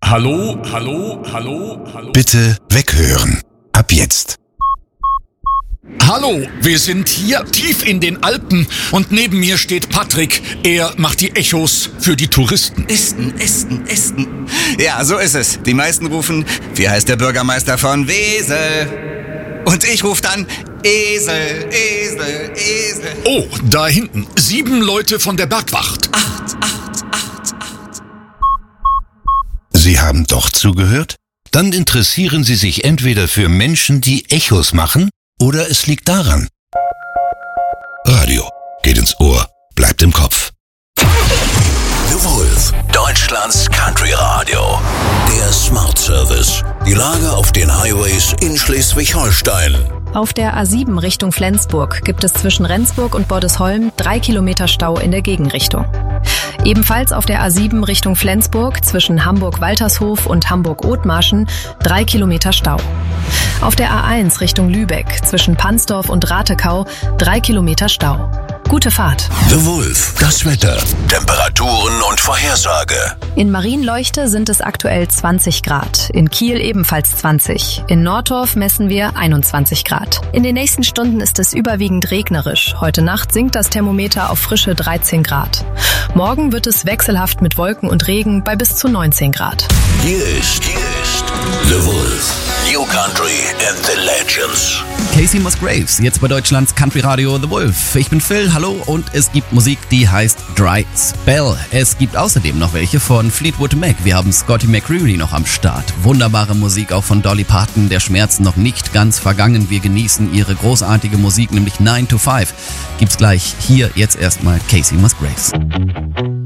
Hallo, hallo, hallo, hallo. Bitte weghören. Ab jetzt. Hallo, wir sind hier tief in den Alpen und neben mir steht Patrick. Er macht die Echos für die Touristen. Esten. Ja, so ist es. Die meisten rufen, wie heißt der Bürgermeister von Wesel? Und ich rufe dann, Esel. Oh, da hinten. 7 Leute von der Bergwacht. 8. Sie haben doch zugehört? Dann interessieren Sie sich entweder für Menschen, die Echos machen, oder es liegt daran. Radio geht ins Ohr, bleibt im Kopf. The Wolf, Deutschlands Country Radio. Der Smart Service. Die Lage auf den Highways in Schleswig-Holstein. Auf der A7 Richtung Flensburg gibt es zwischen Rendsburg und Bordesholm 3 Kilometer Stau in der Gegenrichtung. Ebenfalls auf der A7 Richtung Flensburg zwischen Hamburg-Waltershof und Hamburg-Othmarschen 3 Kilometer Stau. Auf der A1 Richtung Lübeck zwischen Pansdorf und Ratekau 3 Kilometer Stau. Gute Fahrt. The Wolf, das Wetter, Temperaturen und Vorhersage. In Marienleuchte sind es aktuell 20 Grad, in Kiel ebenfalls 20, in Nordorf messen wir 21 Grad. In den nächsten Stunden ist es überwiegend regnerisch. Heute Nacht sinkt das Thermometer auf frische 13 Grad. Morgen wird es wechselhaft mit Wolken und Regen bei bis zu 19 Grad. Hier ist The Wolf, New Country and the Legends. Casey Musgraves, jetzt bei Deutschlands Country Radio The Wolf. Ich bin Phil, hallo, und es gibt Musik, die heißt Dry Spell. Es gibt außerdem noch welche von Fleetwood Mac. Wir haben Scotty McCreery noch am Start. Wunderbare Musik auch von Dolly Parton, der Schmerz noch nicht ganz vergangen. Wir genießen ihre großartige Musik, nämlich 9 to 5. Gibt's gleich hier jetzt erstmal Casey Musgraves.